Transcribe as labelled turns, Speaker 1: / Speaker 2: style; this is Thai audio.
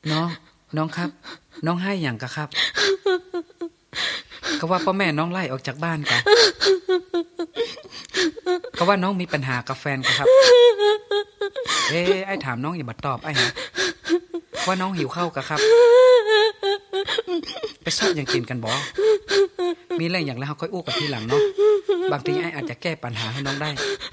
Speaker 1: น้องน้องครับน้องให้หยังกะครับก็ว่าพ่อแม่น้องไล่ออกจากบ้านกะก็ว่าน้องมีปัญหากับแฟนกะครับไอ้ถามน้องอย่าบัดตอบไอ้ฮะว่าน้องหิวข้าวกะครับไปซอดหยังกินกันบ่มีเรื่องอย่างแล้วเฮาค่อยอู้กันทีหลังเนาะบางทีไอ้อาจจะแก้ปัญหาให้น้องได้